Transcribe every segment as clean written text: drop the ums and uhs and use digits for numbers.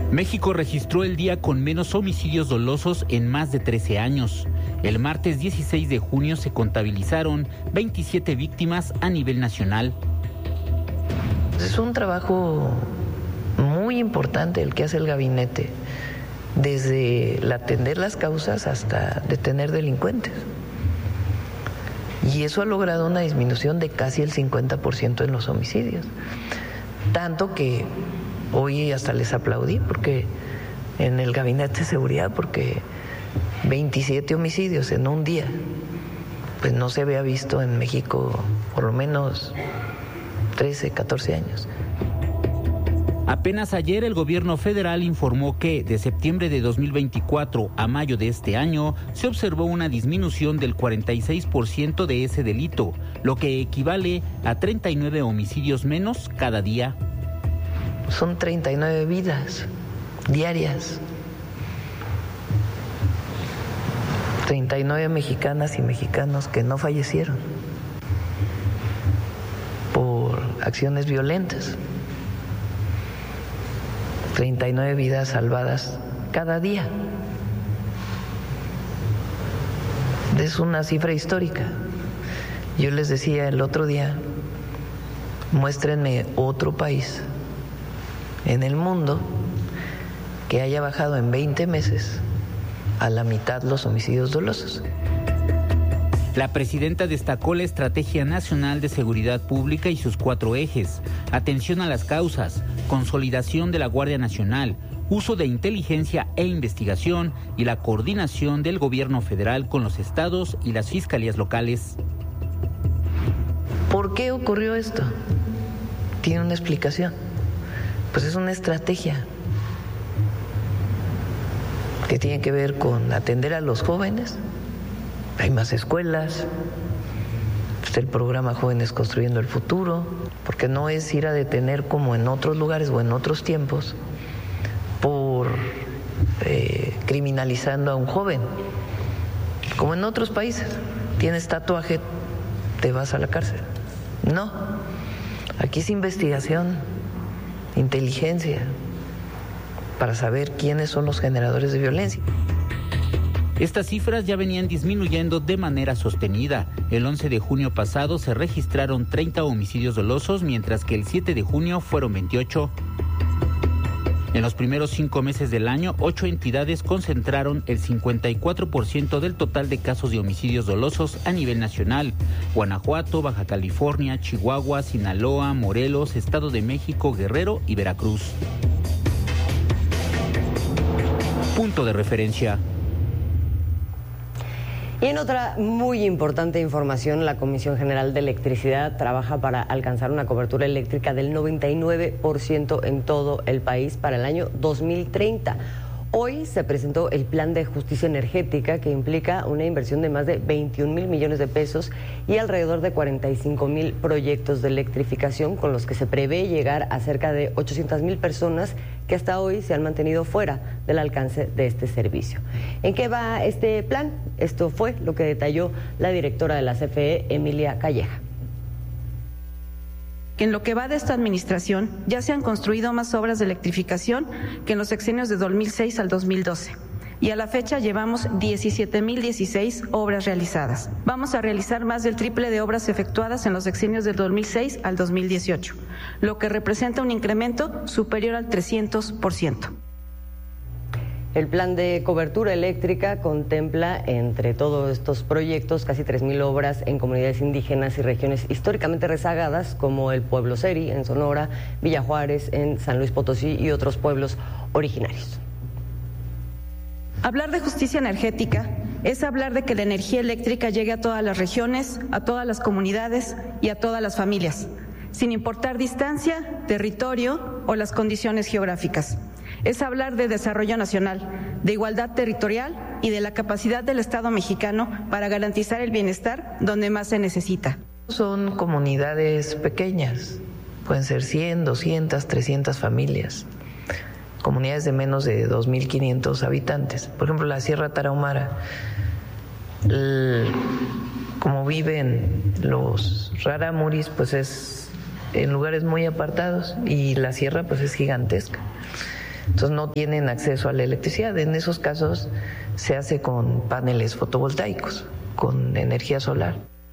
México registró el día con menos homicidios dolosos en más de 13 años. El martes 16 de junio se contabilizaron 27 víctimas a nivel nacional. Es un trabajo muy importante el que hace el gabinete, desde el atender las causas hasta detener delincuentes. Y eso ha logrado una disminución de casi el 50% en los homicidios. Tanto que hoy hasta les aplaudí porque en el gabinete de seguridad, porque 27 homicidios en un día, pues no se había visto en México por lo menos 13, 14 años. Apenas ayer el gobierno federal informó que de septiembre de 2024 a mayo de este año se observó una disminución del 46% de ese delito, lo que equivale a 39 homicidios menos cada día. Son 39 vidas diarias. 39 mexicanas y mexicanos que no fallecieron por acciones violentas. 39 vidas salvadas cada día. Es una cifra histórica. Yo les decía el otro día, muéstrenme otro país en el mundo que haya bajado en 20 meses a la mitad los homicidios dolosos. La presidenta destacó la Estrategia Nacional de Seguridad Pública y sus 4 ejes: atención a las causas, consolidación de la Guardia Nacional, uso de inteligencia e investigación y la coordinación del gobierno federal con los estados y las fiscalías locales. ¿Por qué ocurrió esto? Tiene una explicación. Pues es una estrategia que tiene que ver con atender a los jóvenes. Hay más escuelas, está el programa Jóvenes Construyendo el Futuro, porque no es ir a detener como en otros lugares o en otros tiempos por criminalizando a un joven, como en otros países. Tienes tatuaje, te vas a la cárcel. No, aquí es investigación, inteligencia, para saber quiénes son los generadores de violencia. Estas cifras ya venían disminuyendo de manera sostenida. El 11 de junio pasado se registraron 30 homicidios dolosos, mientras que el 7 de junio fueron 28. En los primeros 5 meses del año, 8 entidades concentraron el 54% del total de casos de homicidios dolosos a nivel nacional: Guanajuato, Baja California, Chihuahua, Sinaloa, Morelos, Estado de México, Guerrero y Veracruz. Punto de referencia. Y en otra muy importante información, la Comisión General de Electricidad trabaja para alcanzar una cobertura eléctrica del 99% en todo el país para el año 2030. Hoy se presentó el Plan de Justicia Energética, que implica una inversión de más de 21,000 millones de pesos y alrededor de 45,000 proyectos de electrificación, con los que se prevé llegar a cerca de 800,000 personas que hasta hoy se han mantenido fuera del alcance de este servicio. ¿En qué va este plan? Esto fue lo que detalló la directora de la CFE, Emilia Calleja. En lo que va de esta administración, ya se han construido más obras de electrificación que en los sexenios de 2006 al 2012. Y a la fecha llevamos 17,016 obras realizadas. Vamos a realizar más del triple de obras efectuadas en los sexenios del 2006 al 2018, lo que representa un incremento superior al 300%. El plan de cobertura eléctrica contempla, entre todos estos proyectos, casi 3,000 obras en comunidades indígenas y regiones históricamente rezagadas, como el pueblo Seri en Sonora, Villa Juárez en San Luis Potosí y otros pueblos originarios. Hablar de justicia energética es hablar de que la energía eléctrica llegue a todas las regiones, a todas las comunidades y a todas las familias, sin importar distancia, territorio o las condiciones geográficas. Es hablar de desarrollo nacional, de igualdad territorial y de la capacidad del Estado mexicano para garantizar el bienestar donde más se necesita. Son comunidades pequeñas, pueden ser 100, 200, 300 familias, comunidades de menos de 2,500 habitantes. Por ejemplo, la Sierra Tarahumara, como viven los rarámuris, pues es en lugares muy apartados, y la sierra pues es gigantesca. entonces no tienen acceso a la electricidad. En esos casos se hace con paneles fotovoltaicos, con energía solar.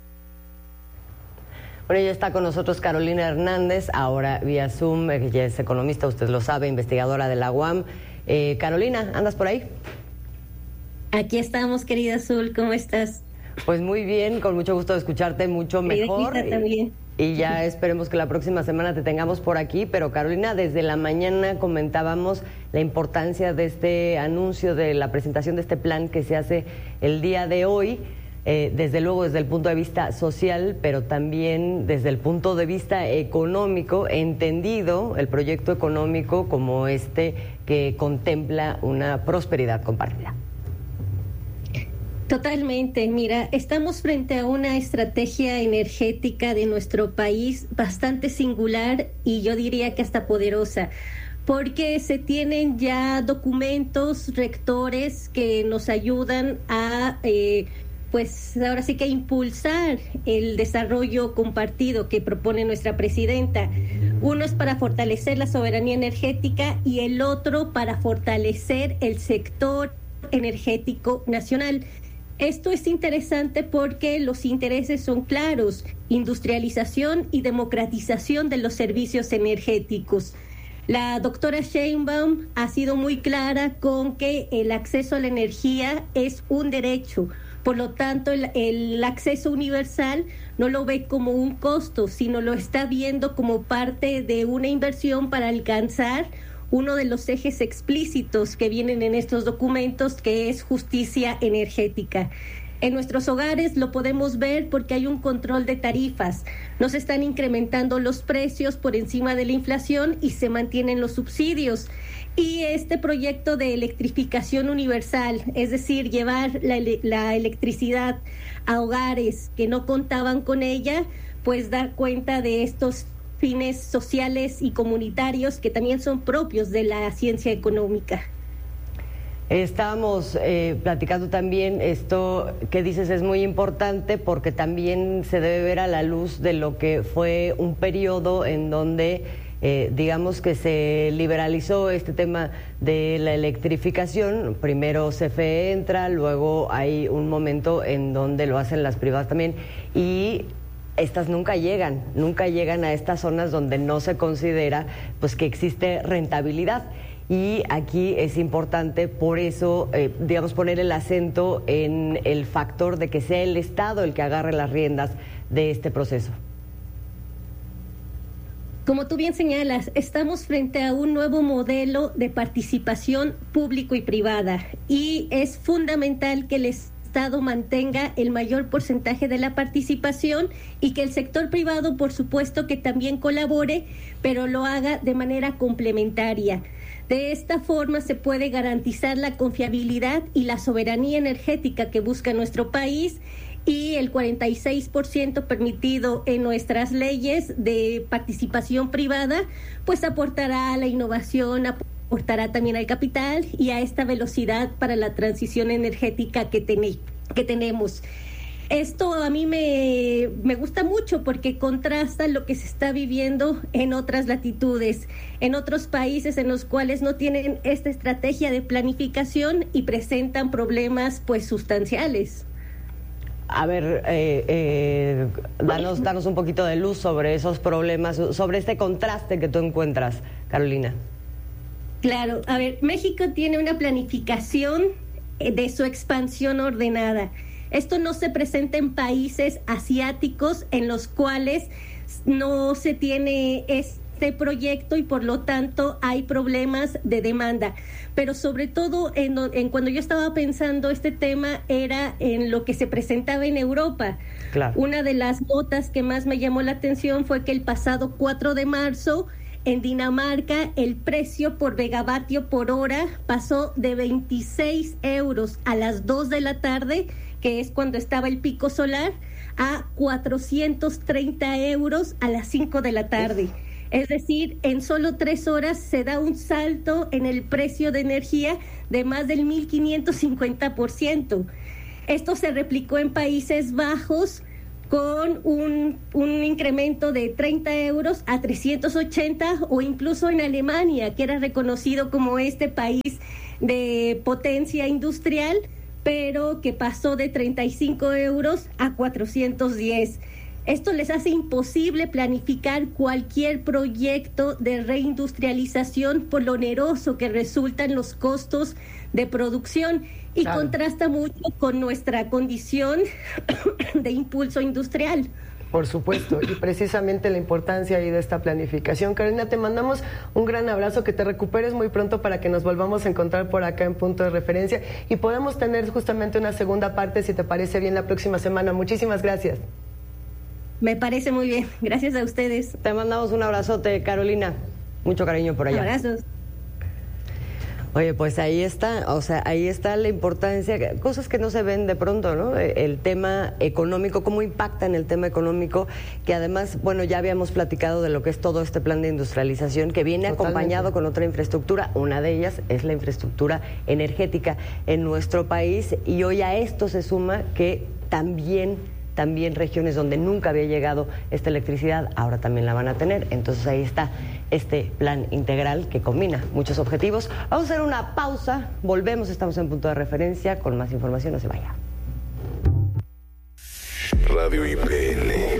Bueno, ya está con nosotros Carolina Hernández, ahora vía Zoom, ella es economista, usted lo sabe, investigadora de la UAM. Carolina, ¿andas por ahí? Aquí estamos, querida Azul, ¿cómo estás? Pues muy bien, con mucho gusto de escucharte mucho mejor. También. Y ya esperemos que la próxima semana te tengamos por aquí. Pero Carolina, desde la mañana comentábamos la importancia de este anuncio, de la presentación de este plan que se hace el día de hoy, desde luego desde el punto de vista social, pero también desde el punto de vista económico, entendido el proyecto económico como este que contempla una prosperidad compartida. Totalmente, mira, estamos frente a una estrategia energética de nuestro país bastante singular y yo diría que hasta poderosa, porque se tienen ya documentos rectores que nos ayudan a, pues ahora sí que impulsar el desarrollo compartido que propone nuestra presidenta. Uno es para fortalecer la soberanía energética y el otro para fortalecer el sector energético nacional. Esto es interesante porque los intereses son claros: industrialización y democratización de los servicios energéticos. La doctora Sheinbaum ha sido muy clara con que el acceso a la energía es un derecho. Por lo tanto, el acceso universal no lo ve como un costo, sino lo está viendo como parte de una inversión para alcanzar uno de los ejes explícitos que vienen en estos documentos, que es justicia energética. En nuestros hogares lo podemos ver porque hay un control de tarifas. No se están incrementando los precios por encima de la inflación y se mantienen los subsidios. Y este proyecto de electrificación universal, es decir, llevar la electricidad a hogares que no contaban con ella, pues dar cuenta de estos fines sociales y comunitarios que también son propios de la ciencia económica. Estábamos platicando también, esto que dices es muy importante porque también se debe ver a la luz de lo que fue un periodo en donde digamos que se liberalizó este tema de la electrificación. Primero CFE entra, luego hay un momento en donde lo hacen las privadas también, y estas nunca llegan a estas zonas donde no se considera pues que existe rentabilidad. Y aquí es importante, por eso, digamos, poner el acento en el factor de que sea el Estado el que agarre las riendas de este proceso. Como tú bien señalas, estamos frente a un nuevo modelo de participación público y privada, y es fundamental que el Estado mantenga el mayor porcentaje de la participación y que el sector privado, por supuesto, que también colabore, pero lo haga de manera complementaria. De esta forma se puede garantizar la confiabilidad y la soberanía energética que busca nuestro país, y el 46% permitido en nuestras leyes de participación privada, pues aportará a la innovación, aportará también al capital y a esta velocidad para la transición energética que tenemos. Esto a mí me gusta mucho porque contrasta lo que se está viviendo en otras latitudes, en otros países en los cuales no tienen esta estrategia de planificación y presentan problemas pues sustanciales. A ver, danos un poquito de luz sobre esos problemas, sobre este contraste que tú encuentras, Carolina. Claro, a ver, México tiene una planificación de su expansión ordenada. Esto no se presenta en países asiáticos en los cuales no se tiene este proyecto y por lo tanto hay problemas de demanda. Pero sobre todo en cuando yo estaba pensando este tema era en lo que se presentaba en Europa. Claro. Una de las notas que más me llamó la atención fue que el pasado 4 de marzo en Dinamarca el precio por megavatio por hora pasó de 26 euros a las 2 de la tarde, que es cuando estaba el pico solar, a 430 euros a las 5 de la tarde. Es decir, en solo 3 horas se da un salto en el precio de energía de más del 1.550%. Esto se replicó en Países Bajos con un incremento de 30 euros a 380, o incluso en Alemania, que era reconocido como este país de potencia industrial, pero que pasó de 35 euros a 410. Esto les hace imposible planificar cualquier proyecto de reindustrialización por lo oneroso que resultan los costos de producción, y claro, contrasta mucho con nuestra condición de impulso industrial. Por supuesto, y precisamente la importancia ahí de esta planificación. Carolina, te mandamos un gran abrazo, que te recuperes muy pronto para que nos volvamos a encontrar por acá en Punto de Referencia y podemos tener justamente una segunda parte, si te parece bien, la próxima semana. Muchísimas gracias. Me parece muy bien, gracias a ustedes. Te mandamos un abrazote, Carolina. Mucho cariño por allá. Abrazos. Oye, pues ahí está, o sea, ahí está la importancia, cosas que no se ven de pronto, ¿no? El tema económico, cómo impacta en el tema económico, que además, bueno, ya habíamos platicado de lo que es todo este plan de industrialización, que viene acompañado con otra infraestructura. Una de ellas es la infraestructura energética en nuestro país, y hoy a esto se suma que también regiones donde nunca había llegado esta electricidad, ahora también la van a tener. Entonces ahí está este plan integral que combina muchos objetivos. Vamos a hacer una pausa, volvemos, estamos en Punto de Referencia con más información, no se vaya. Radio IPN.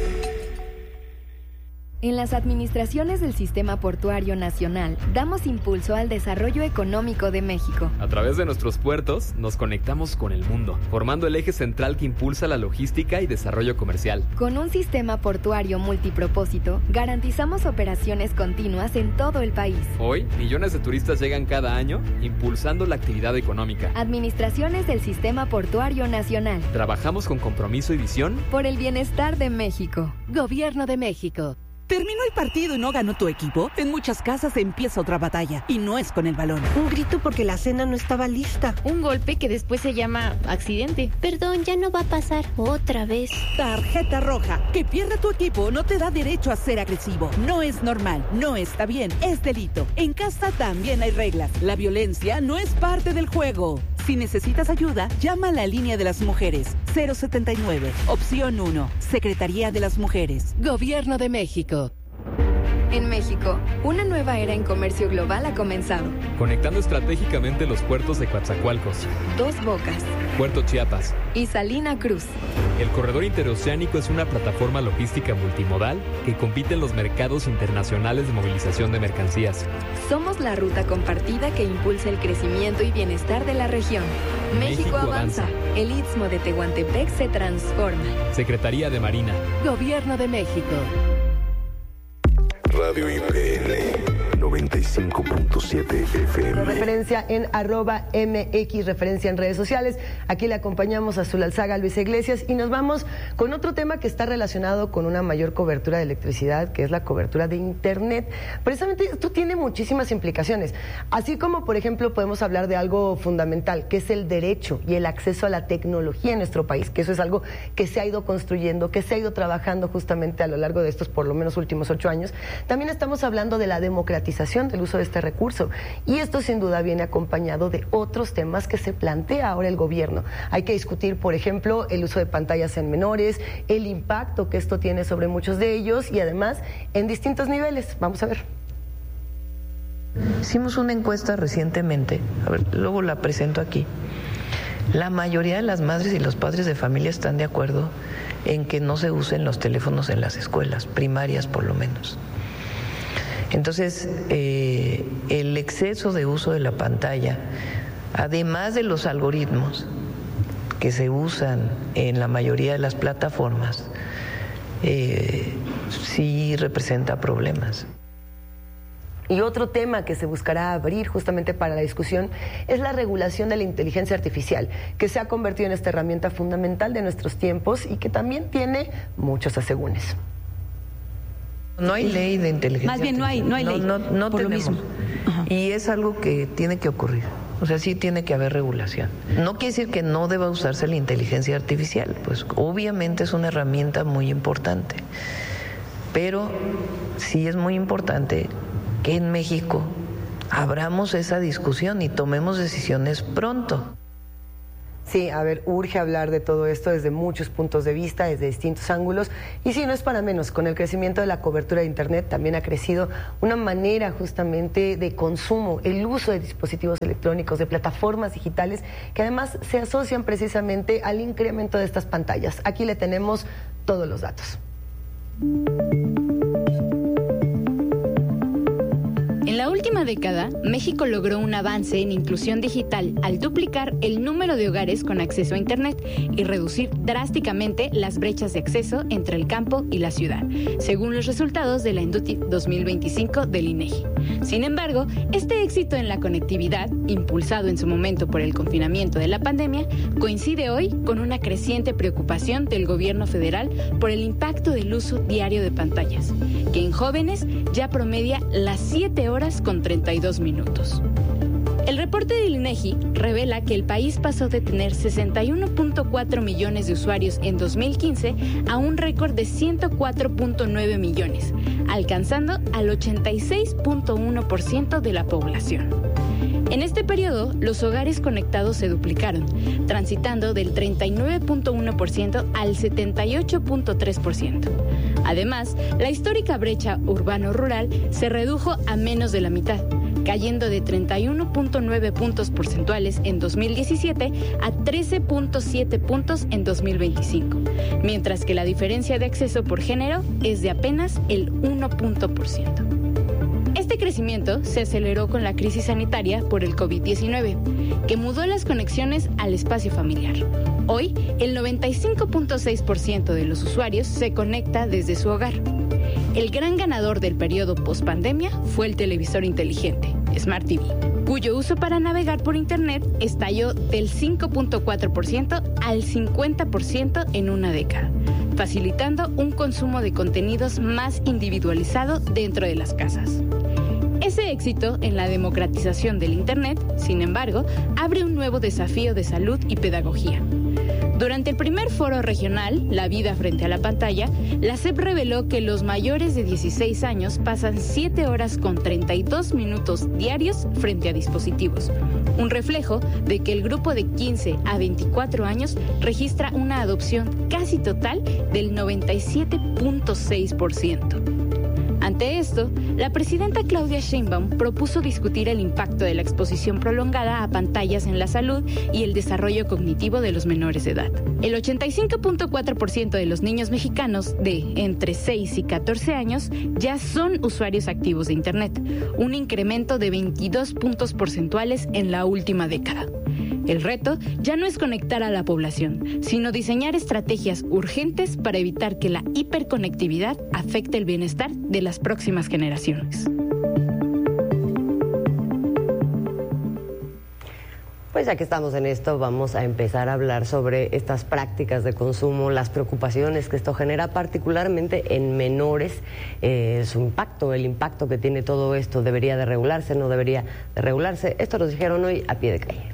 En las administraciones del Sistema Portuario Nacional, damos impulso al desarrollo económico de México. A través de nuestros puertos, nos conectamos con el mundo, formando el eje central que impulsa la logística y desarrollo comercial. Con un sistema portuario multipropósito, garantizamos operaciones continuas en todo el país. Hoy, millones de turistas llegan cada año, impulsando la actividad económica. Administraciones del Sistema Portuario Nacional. Trabajamos con compromiso y visión por el bienestar de México. Gobierno de México. ¿Terminó el partido y no ganó tu equipo? En muchas casas empieza otra batalla, y no es con el balón. Un grito porque la cena no estaba lista. Un golpe que después se llama accidente. Perdón, ya no va a pasar otra vez. Tarjeta roja. Que pierda tu equipo no te da derecho a ser agresivo. No es normal, no está bien, es delito. En casa también hay reglas. La violencia no es parte del juego. Si necesitas ayuda, llama a la línea de las mujeres. 079, opción 1, Secretaría de las Mujeres. Gobierno de México. En México, una nueva era en comercio global ha comenzado. Conectando estratégicamente los puertos de Coatzacoalcos, Dos Bocas, Puerto Chiapas y Salina Cruz. El corredor interoceánico es una plataforma logística multimodal que compite en los mercados internacionales de movilización de mercancías. Somos la ruta compartida que impulsa el crecimiento y bienestar de la región. México avanza. El Istmo de Tehuantepec se transforma. Secretaría de Marina. Gobierno de México. Radio IPN 95.7 FM. Referencia en @MX, referencia en redes sociales. Aquí le acompañamos a Azul Alzaga, Luis Iglesias, y nos vamos con otro tema que está relacionado con una mayor cobertura de electricidad, que es la cobertura de Internet. Precisamente esto tiene muchísimas implicaciones, así como, por ejemplo, podemos hablar de algo fundamental, que es el derecho y el acceso a la tecnología en nuestro país, que eso es algo que se ha ido construyendo, que se ha ido trabajando justamente a lo largo de estos, por lo menos, últimos 8 años. También estamos hablando de la democratización del uso de este recurso, y esto sin duda viene acompañado de otros temas que se plantea ahora el gobierno. Hay que discutir, por ejemplo, el uso de pantallas en menores, el impacto que esto tiene sobre muchos de ellos, y además en distintos niveles. Vamos a ver. Hicimos una encuesta recientemente, a ver, luego la presento aquí. La mayoría de las madres y los padres de familia están de acuerdo en que no se usen los teléfonos en las escuelas, primarias por lo menos. Entonces, el exceso de uso de la pantalla, además de los algoritmos que se usan en la mayoría de las plataformas, sí representa problemas. Y otro tema que se buscará abrir justamente para la discusión es la regulación de la inteligencia artificial, que se ha convertido en esta herramienta fundamental de nuestros tiempos y que también tiene muchos asegúnes. No hay ley de inteligencia artificial. Más bien no hay ley. No por tenemos. Lo mismo. Y es algo que tiene que ocurrir. O sea, sí tiene que haber regulación. No quiere decir que no deba usarse la inteligencia artificial, pues obviamente es una herramienta muy importante. Pero sí es muy importante que en México abramos esa discusión y tomemos decisiones pronto. Sí, a ver, urge hablar de todo esto desde muchos puntos de vista, desde distintos ángulos. Y sí, no es para menos, con el crecimiento de la cobertura de Internet también ha crecido una manera justamente de consumo, el uso de dispositivos electrónicos, de plataformas digitales, que además se asocian precisamente al incremento de estas pantallas. Aquí le tenemos todos los datos. En la última década, México logró un avance en inclusión digital al duplicar el número de hogares con acceso a Internet y reducir drásticamente las brechas de acceso entre el campo y la ciudad, según los resultados de la Enduti 2025 del INEGI. Sin embargo, este éxito en la conectividad, impulsado en su momento por el confinamiento de la pandemia, coincide hoy con una creciente preocupación del gobierno federal por el impacto del uso diario de pantallas, que en jóvenes ya promedia las 7 horas con 32 minutos. El reporte del INEGI revela que el país pasó de tener 61.4 millones de usuarios en 2015 a un récord de 104.9 millones, alcanzando al 86.1% de la población. En este periodo, los hogares conectados se duplicaron, transitando del 39.1% al 78.3%. Además, la histórica brecha urbano-rural se redujo a menos de la mitad, cayendo de 31.9 puntos porcentuales en 2017 a 13.7 puntos en 2025, mientras que la diferencia de acceso por género es de apenas el 1%. Este crecimiento se aceleró con la crisis sanitaria por el COVID-19, que mudó las conexiones al espacio familiar. Hoy, el 95.6% de los usuarios se conecta desde su hogar. El gran ganador del periodo post-pandemia fue el televisor inteligente, Smart TV, cuyo uso para navegar por Internet estalló del 5.4% al 50% en una década, facilitando un consumo de contenidos más individualizado dentro de las casas. Ese éxito en la democratización del Internet, sin embargo, abre un nuevo desafío de salud y pedagogía. Durante el primer foro regional, La vida frente a la pantalla, la SEP reveló que los mayores de 16 años pasan 7 horas con 32 minutos diarios frente a dispositivos, un reflejo de que el grupo de 15 a 24 años registra una adopción casi total del 97.6%. Ante esto, la presidenta Claudia Sheinbaum propuso discutir el impacto de la exposición prolongada a pantallas en la salud y el desarrollo cognitivo de los menores de edad. El 85.4% de los niños mexicanos de entre 6 y 14 años ya son usuarios activos de Internet, un incremento de 22 puntos porcentuales en la última década. El reto ya no es conectar a la población, sino diseñar estrategias urgentes para evitar que la hiperconectividad afecte el bienestar de las próximas generaciones. Pues ya que estamos en esto, vamos a empezar a hablar sobre estas prácticas de consumo, las preocupaciones que esto genera, particularmente en menores, su impacto, el impacto que tiene todo esto. ¿Debería de regularse? ¿No debería de regularse? Esto nos dijeron hoy a pie de calle.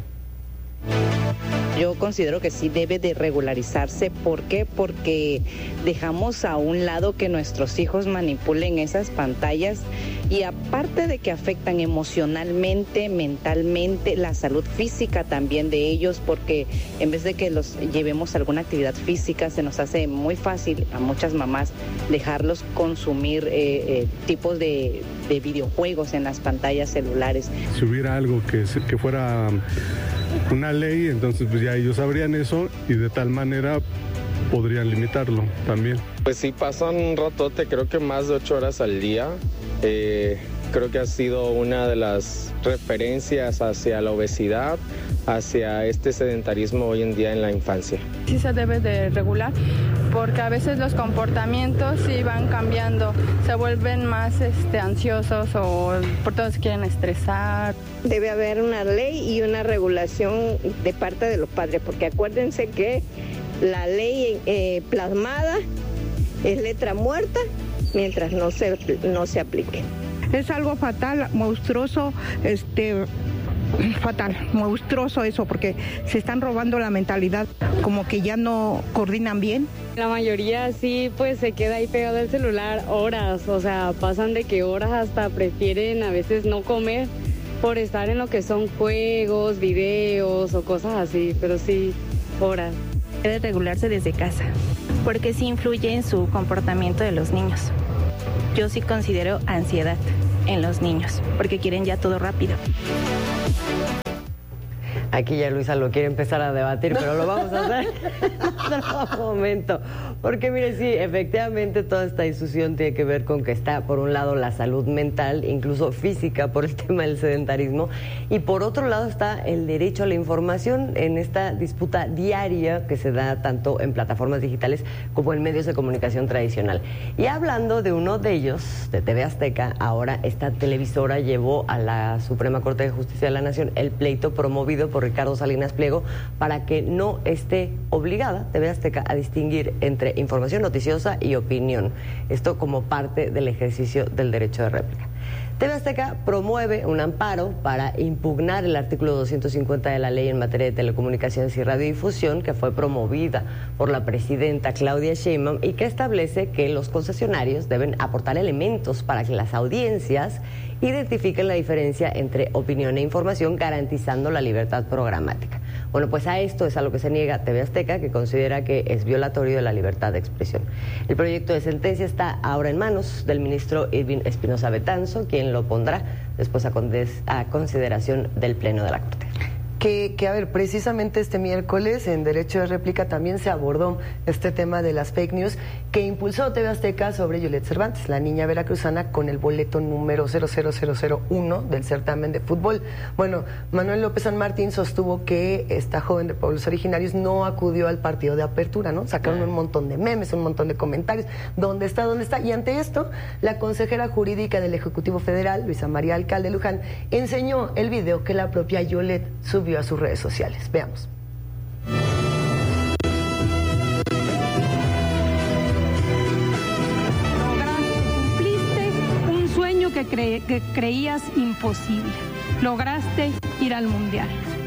Yo considero que sí debe de regularizarse. ¿Por qué? Porque dejamos a un lado que nuestros hijos manipulen esas pantallas y aparte de que afectan emocionalmente, mentalmente, la salud física también de ellos, porque en vez de que los llevemos a alguna actividad física, se nos hace muy fácil a muchas mamás dejarlos consumir tipos de videojuegos en las pantallas celulares. Si hubiera algo que fuera una ley, entonces pues ya ellos sabrían eso y de tal manera podrían limitarlo también. Pues sí, pasan un ratote, creo que más de 8 horas al día. Creo que ha sido una de las referencias hacia la obesidad, hacia este sedentarismo hoy en día en la infancia. Sí se debe de regular porque a veces los comportamientos sí van cambiando, se vuelven más ansiosos o por todo se quieren estresar. Debe haber una ley y una regulación de parte de los padres, porque acuérdense que la ley plasmada es letra muerta mientras no se aplique. Es algo fatal, monstruoso, fatal, monstruoso eso, porque se están robando la mentalidad, como que ya no coordinan bien. La mayoría sí, pues se queda ahí pegado al celular horas, o sea, pasan de que horas hasta prefieren a veces no comer por estar en lo que son juegos, videos o cosas así, pero sí, horas. Debe regularse desde casa, porque sí influye en su comportamiento de los niños. Yo sí considero ansiedad en los niños, porque quieren ya todo rápido. Aquí ya Luisa lo quiere empezar a debatir, pero lo vamos a hacer en otro momento. Porque mire, sí, efectivamente toda esta discusión tiene que ver con que está, por un lado, la salud mental, incluso física, por el tema del sedentarismo, y por otro lado está el derecho a la información en esta disputa diaria que se da tanto en plataformas digitales como en medios de comunicación tradicional. Y hablando de uno de ellos, de TV Azteca, ahora esta televisora llevó a la Suprema Corte de Justicia de la Nación el pleito promovido por Ricardo Salinas Pliego para que no esté obligada TV Azteca a distinguir entre información noticiosa y opinión. Esto como parte del ejercicio del derecho de réplica. TV Azteca promueve un amparo para impugnar el artículo 250 de la ley en materia de telecomunicaciones y radiodifusión, que fue promovida por la presidenta Claudia Sheinbaum y que establece que los concesionarios deben aportar elementos para que las audiencias identifiquen la diferencia entre opinión e información, garantizando la libertad programática. Bueno, pues a esto es a lo que se niega TV Azteca, que considera que es violatorio de la libertad de expresión. El proyecto de sentencia está ahora en manos del ministro Irving Espinosa Betanzo, quien lo pondrá después a consideración del Pleno de la Corte. Que a ver, precisamente este miércoles en Derecho de Réplica también se abordó este tema de las fake news que impulsó TV Azteca sobre Yolette Cervantes, la niña veracruzana con el boleto número 00001 del certamen de fútbol. Bueno, Manuel López San Martín sostuvo que esta joven de pueblos originarios no acudió al partido de apertura, ¿no? Sacaron un montón de memes, un montón de comentarios, ¿dónde está, dónde está? Y ante esto, la consejera jurídica del Ejecutivo Federal, Luisa María Alcalde Luján, enseñó el video que la propia Yolette subió a sus redes sociales. Veamos. Cumpliste un sueño que creías imposible. Lograste ir al Mundial.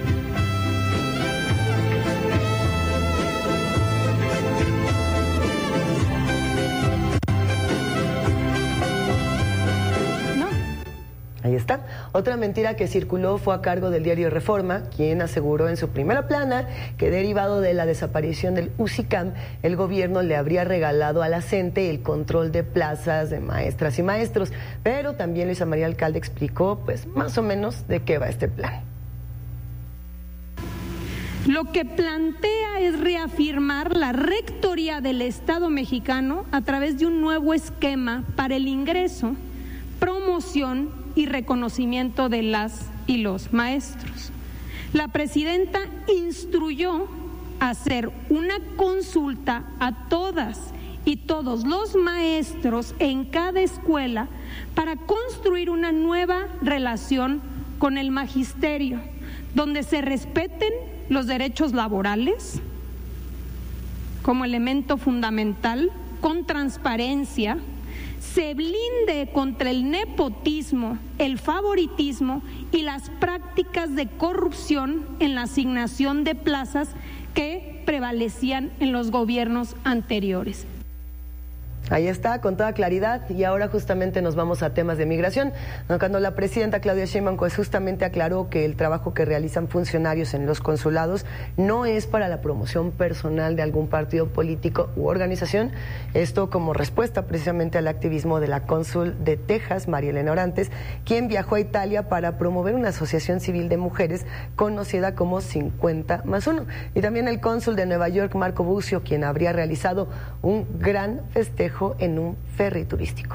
Ahí está. Otra mentira que circuló fue a cargo del diario Reforma, quien aseguró en su primera plana que derivado de la desaparición del UCICAM, el gobierno le habría regalado a la CENTE el control de plazas de maestras y maestros. Pero también Luisa María Alcalde explicó, pues, más o menos de qué va este plan. Lo que plantea es reafirmar la rectoría del Estado mexicano a través de un nuevo esquema para el ingreso, promoción y reconocimiento de las y los maestros. La presidenta instruyó hacer una consulta a todas y todos los maestros en cada escuela para construir una nueva relación con el magisterio, donde se respeten los derechos laborales como elemento fundamental, con transparencia, se blinde contra el nepotismo, el favoritismo y las prácticas de corrupción en la asignación de plazas que prevalecían en los gobiernos anteriores. Ahí está, con toda claridad, y ahora justamente nos vamos a temas de migración, cuando la presidenta Claudia Sheinbaum pues justamente aclaró que el trabajo que realizan funcionarios en los consulados no es para la promoción personal de algún partido político u organización, esto como respuesta precisamente al activismo de la cónsul de Texas, María Elena Orantes, quien viajó a Italia para promover una asociación civil de mujeres conocida como 50+1, y también el cónsul de Nueva York, Marco Bucio, quien habría realizado un gran festejo en un ferry turístico.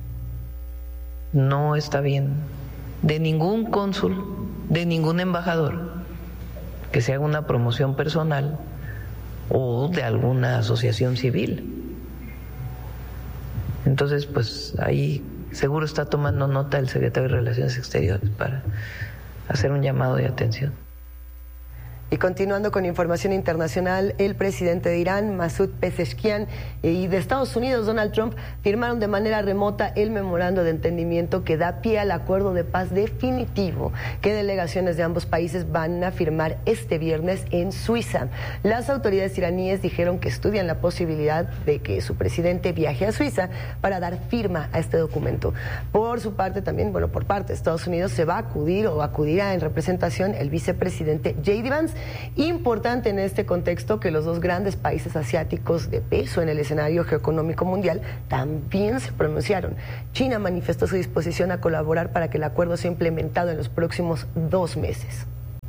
No está bien de ningún cónsul, de ningún embajador, que se haga una promoción personal o de alguna asociación civil. Entonces, pues ahí seguro está tomando nota el secretario de Relaciones Exteriores para hacer un llamado de atención. Y continuando con información internacional, el presidente de Irán, Masoud Pezeshkian, y de Estados Unidos, Donald Trump, firmaron de manera remota el memorando de entendimiento que da pie al acuerdo de paz definitivo que delegaciones de ambos países van a firmar este viernes en Suiza. Las autoridades iraníes dijeron que estudian la posibilidad de que su presidente viaje a Suiza para dar firma a este documento. Por su parte también, por parte de Estados Unidos, se va a acudir o acudirá en representación el vicepresidente J.D. Vance. Importante en este contexto que los dos grandes países asiáticos de peso en el escenario geoeconómico mundial también se pronunciaron. China manifestó su disposición a colaborar para que el acuerdo sea implementado en los próximos 2 meses.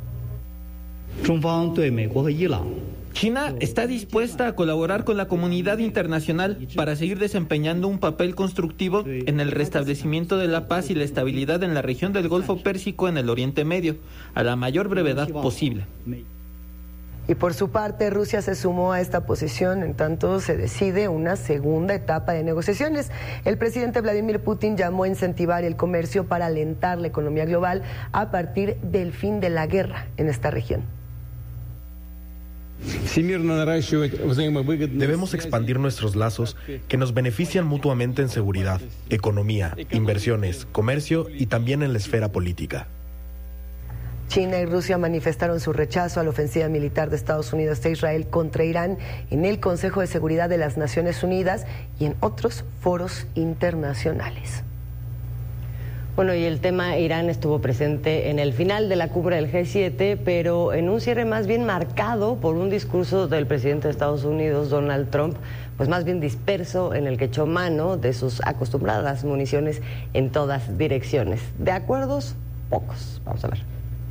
China está dispuesta a colaborar con la comunidad internacional para seguir desempeñando un papel constructivo en el restablecimiento de la paz y la estabilidad en la región del Golfo Pérsico en el Oriente Medio, a la mayor brevedad posible. Y por su parte, Rusia se sumó a esta posición en tanto se decide una segunda etapa de negociaciones. El presidente Vladimir Putin llamó a incentivar el comercio para alentar la economía global a partir del fin de la guerra en esta región. Debemos expandir nuestros lazos que nos benefician mutuamente en seguridad, economía, inversiones, comercio y también en la esfera política. China y Rusia manifestaron su rechazo a la ofensiva militar de Estados Unidos e Israel contra Irán en el Consejo de Seguridad de las Naciones Unidas y en otros foros internacionales. Bueno, y el tema Irán estuvo presente en el final de la cumbre del G7, pero en un cierre más bien marcado por un discurso del presidente de Estados Unidos, Donald Trump, pues más bien disperso, en el que echó mano de sus acostumbradas municiones en todas direcciones. De acuerdos, pocos. Vamos a ver.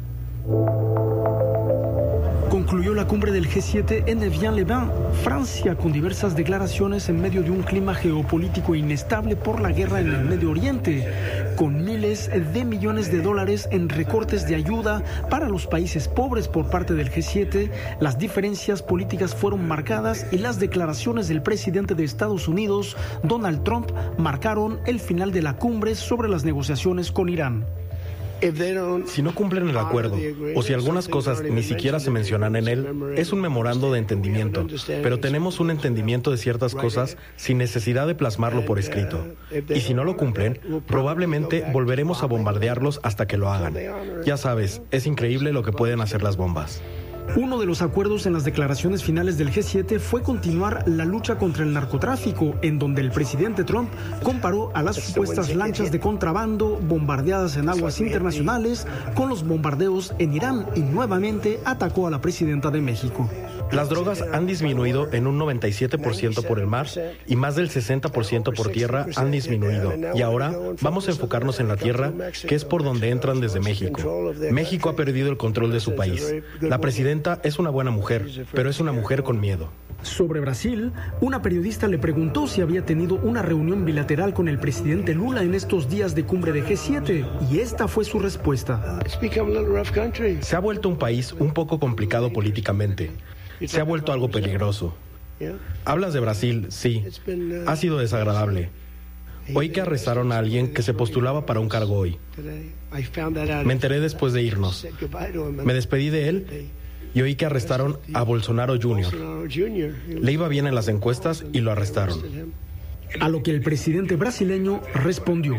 Concluyó la cumbre del G7 en Evian-les-Bains, Francia, con diversas declaraciones en medio de un clima geopolítico inestable por la guerra en el Medio Oriente, con miles de millones de dólares en recortes de ayuda para los países pobres por parte del G7. Las diferencias políticas fueron marcadas y las declaraciones del presidente de Estados Unidos, Donald Trump, marcaron el final de la cumbre sobre las negociaciones con Irán. Si no cumplen el acuerdo, o si algunas cosas ni siquiera se mencionan en él, es un memorando de entendimiento, pero tenemos un entendimiento de ciertas cosas sin necesidad de plasmarlo por escrito. Y si no lo cumplen, probablemente volveremos a bombardearlos hasta que lo hagan. Ya sabes, es increíble lo que pueden hacer las bombas. Uno de los acuerdos en las declaraciones finales del G7 fue continuar la lucha contra el narcotráfico, en donde el presidente Trump comparó a las supuestas lanchas de contrabando bombardeadas en aguas internacionales con los bombardeos en Irán y nuevamente atacó a la presidenta de México. Las drogas han disminuido en un 97% por el mar y más del 60% por tierra han disminuido. Y ahora vamos a enfocarnos en la tierra, que es por donde entran desde México. México ha perdido el control de su país. La presidenta es una buena mujer, pero es una mujer con miedo. Sobre Brasil, una periodista le preguntó si había tenido una reunión bilateral con el presidente Lula en estos días de cumbre de G7, y esta fue su respuesta. Se ha vuelto un país un poco complicado políticamente. Se ha vuelto algo peligroso. Hablas de Brasil, sí. Ha sido desagradable. Oí que arrestaron a alguien que se postulaba para un cargo hoy. Me enteré después de irnos. Me despedí de él y oí que arrestaron a Bolsonaro Jr. Le iba bien en las encuestas y lo arrestaron. A lo que el presidente brasileño respondió: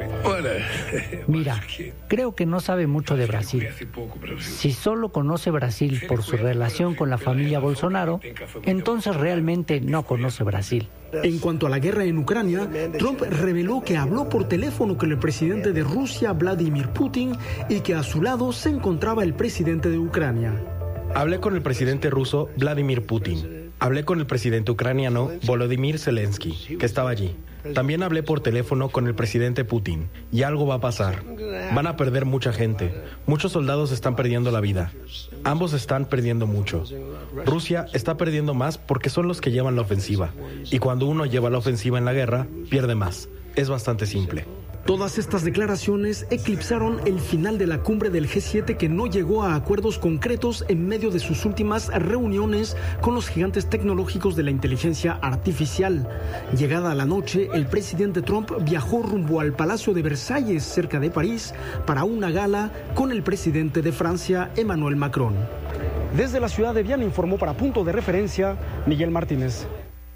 Mira, creo que no sabe mucho de Brasil. Si solo conoce Brasil por su relación con la familia Bolsonaro, entonces realmente no conoce Brasil. En cuanto a la guerra en Ucrania, Trump reveló que habló por teléfono con el presidente de Rusia, Vladimir Putin, y que a su lado se encontraba el presidente de Ucrania. Hablé con el presidente ruso, Vladimir Putin. Hablé con el presidente ucraniano, Volodymyr Zelensky, que estaba allí. También hablé por teléfono con el presidente Putin. Y algo va a pasar. Van a perder mucha gente. Muchos soldados están perdiendo la vida. Ambos están perdiendo mucho. Rusia está perdiendo más porque son los que llevan la ofensiva. Y cuando uno lleva la ofensiva en la guerra, pierde más. Es bastante simple. Todas estas declaraciones eclipsaron el final de la cumbre del G7, que no llegó a acuerdos concretos en medio de sus últimas reuniones con los gigantes tecnológicos de la inteligencia artificial. Llegada la noche, el presidente Trump viajó rumbo al Palacio de Versalles, cerca de París, para una gala con el presidente de Francia, Emmanuel Macron. Desde la ciudad de Viana informó para Punto de Referencia Miguel Martínez.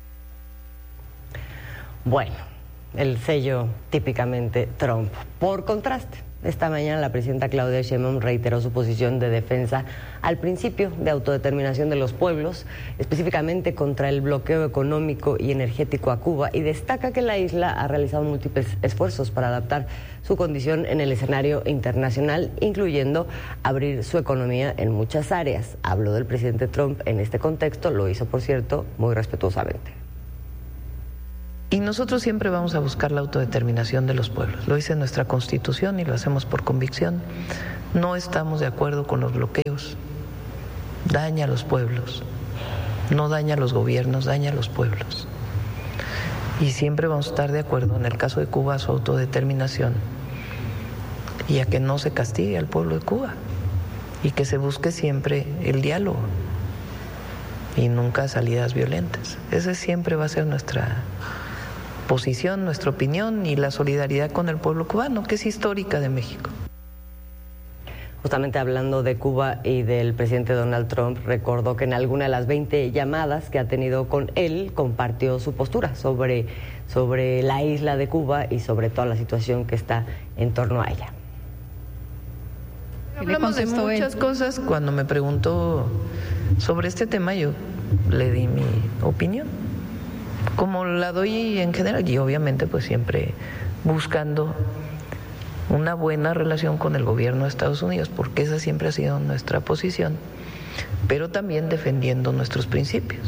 Bueno, el sello típicamente Trump. Por contraste, esta mañana la presidenta Claudia Sheinbaum reiteró su posición de defensa al principio de autodeterminación de los pueblos, específicamente contra el bloqueo económico y energético a Cuba, y destaca que la isla ha realizado múltiples esfuerzos para adaptar su condición en el escenario internacional, incluyendo abrir su economía en muchas áreas. Habló del presidente Trump en este contexto, lo hizo, por cierto, muy respetuosamente. Y nosotros siempre vamos a buscar la autodeterminación de los pueblos. Lo dice nuestra Constitución y lo hacemos por convicción. No estamos de acuerdo con los bloqueos. Daña a los pueblos. No daña a los gobiernos, daña a los pueblos. Y siempre vamos a estar de acuerdo, en el caso de Cuba, a su autodeterminación y a que no se castigue al pueblo de Cuba y que se busque siempre el diálogo y nunca salidas violentas. Ese siempre va a ser nuestra posición, nuestra opinión y la solidaridad con el pueblo cubano, que es histórica de México. Justamente hablando de Cuba y del presidente Donald Trump, recordó que en alguna de las 20 llamadas que ha tenido con él, compartió su postura sobre la isla de Cuba y sobre toda la situación que está en torno a ella. Hablamos de muchas cosas. Cuando me preguntó sobre este tema, yo le di mi opinión, como la doy en general, y obviamente pues siempre buscando una buena relación con el gobierno de Estados Unidos, porque esa siempre ha sido nuestra posición, pero también defendiendo nuestros principios.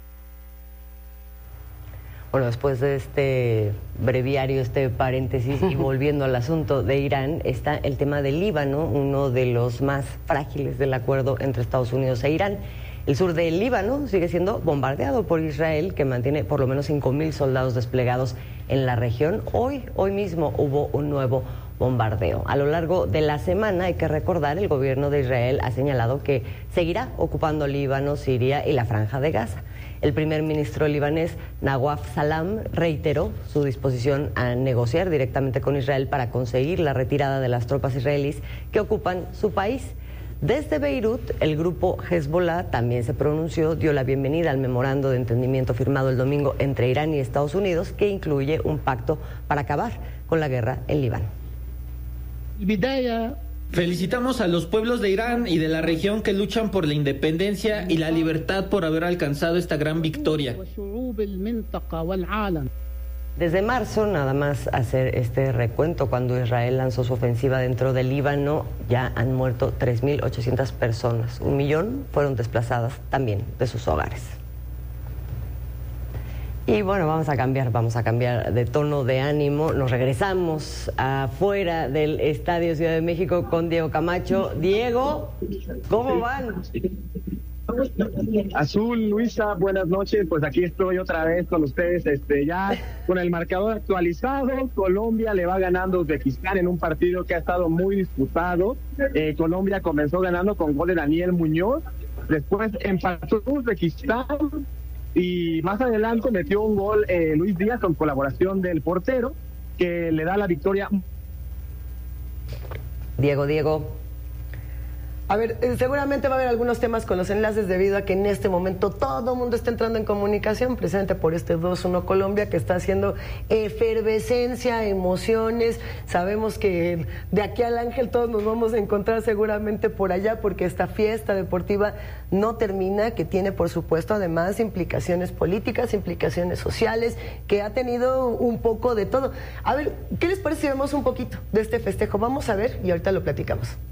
Bueno, después de este breviario, este paréntesis, y volviendo al asunto de Irán, está el tema del Líbano, uno de los más frágiles del acuerdo entre Estados Unidos e Irán. El sur del Líbano sigue siendo bombardeado por Israel, que mantiene por lo menos 5.000 soldados desplegados en la región. Hoy mismo hubo un nuevo bombardeo. A lo largo de la semana, hay que recordar, el gobierno de Israel ha señalado que seguirá ocupando Líbano, Siria y la Franja de Gaza. El primer ministro libanés, Nawaf Salam, reiteró su disposición a negociar directamente con Israel para conseguir la retirada de las tropas israelíes que ocupan su país. Desde Beirut, el grupo Hezbollah también se pronunció, dio la bienvenida al memorando de entendimiento firmado el domingo entre Irán y Estados Unidos, que incluye un pacto para acabar con la guerra en Líbano. Felicitamos a los pueblos de Irán y de la región que luchan por la independencia y la libertad por haber alcanzado esta gran victoria. Desde marzo, nada más hacer este recuento, cuando Israel lanzó su ofensiva dentro del Líbano, ya han muerto 3.800 personas. 1 millón fueron desplazadas también de sus hogares. Y bueno, vamos a cambiar de tono de ánimo. Nos regresamos afuera del Estadio Ciudad de México con Diego Camacho. Diego, ¿cómo van? Azul, Luisa, buenas noches. Pues aquí estoy otra vez con ustedes, ya con el marcador actualizado. Colombia le va ganando a Uzbekistán en un partido que ha estado muy disputado. Colombia comenzó ganando con gol de Daniel Muñoz, después empató Uzbekistán y más adelante metió un gol Luis Díaz con colaboración del portero, que le da la victoria. Diego. A ver, seguramente va a haber algunos temas con los enlaces debido a que en este momento todo el mundo está entrando en comunicación, precisamente por este 2-1 Colombia, que está haciendo efervescencia, emociones. Sabemos que de aquí al Ángel todos nos vamos a encontrar seguramente por allá, porque esta fiesta deportiva no termina, que tiene por supuesto además implicaciones políticas, implicaciones sociales, que ha tenido un poco de todo. A ver, ¿qué les parece si vemos un poquito de este festejo? Vamos a ver y ahorita lo platicamos.